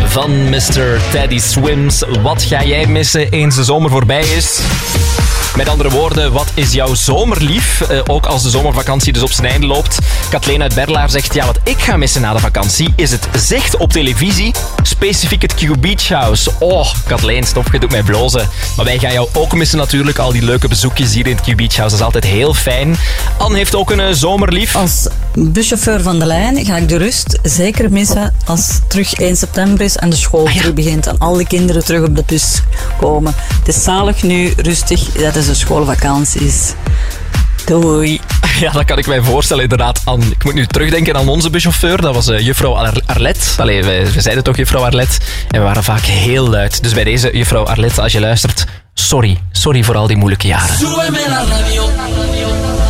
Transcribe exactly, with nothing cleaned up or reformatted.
van mister Teddy Swims. Wat ga jij missen eens de zomer voorbij is? Met andere woorden, wat is jouw zomerlief? Uh, ook als de zomervakantie dus op zijn einde loopt. Kathleen uit Berlaar zegt, ja, wat ik ga missen na de vakantie is het zicht op televisie. Specifiek het Q Beach House. Oh, Kathleen, stop, je doet mij blozen. Maar wij gaan jou ook missen natuurlijk. Al die leuke bezoekjes hier in het Q Beach House. Dat is altijd heel fijn. Anne heeft ook een uh, zomerlief. Als buschauffeur van de lijn ga ik de rust zeker missen als het terug één september is en de school ah, ja. terug begint en al die kinderen terug op de bus komen. Het is zalig nu, rustig, dat is de schoolvakanties. Doei. Ja, dat kan ik mij voorstellen inderdaad. An, ik moet nu terugdenken aan onze buschauffeur. Dat was uh, juffrouw Ar- Arlet. Allee, we, we zeiden toch juffrouw Arlet. En we waren vaak heel luid. Dus bij deze juffrouw Arlet, als je luistert, sorry. Sorry voor al die moeilijke jaren.